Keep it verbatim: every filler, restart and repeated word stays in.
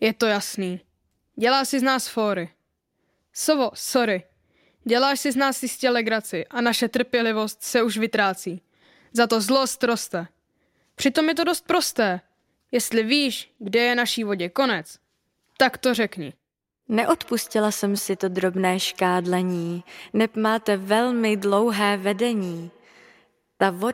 Je to jasný. Dělá si z nás fóry. Sovo, sorry. Děláš si z nás jistě legraci a naše trpělivost se už vytrácí. Za to zlost roste. Přitom je to dost prosté. Jestli víš, kde je naší vodě konec, tak to řekni. Neodpustila jsem si to drobné škádlení, neb máte velmi dlouhé vedení. Ta voda